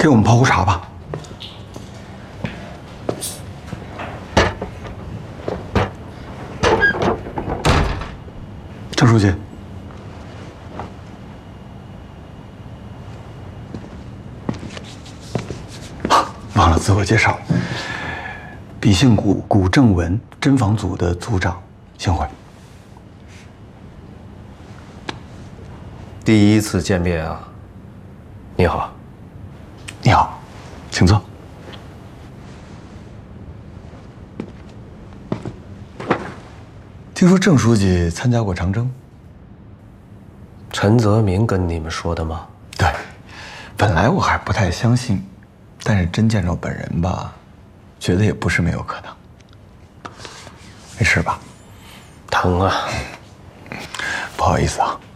给我们泡壶茶吧。郑书记，忘了自我介绍，笔姓古正文，侦防组的组长，幸会。 第一次见面啊，你好。 你好，请坐。听说郑书记参加过长征？ 陈泽民跟你们说的吗？ 对，本来我还不太相信，但是真见着本人吧，觉得也不是没有可能。没事吧？ 疼啊！ 不好意思啊。